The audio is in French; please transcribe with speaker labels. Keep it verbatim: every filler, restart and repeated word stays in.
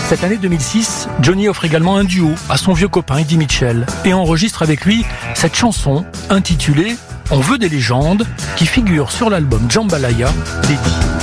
Speaker 1: Cette année deux mille six, Johnny offre également un duo à son vieux copain Eddie Mitchell et enregistre avec lui cette chanson intitulée « On veut des légendes » qui figure sur l'album Jambalaya d'Eddie.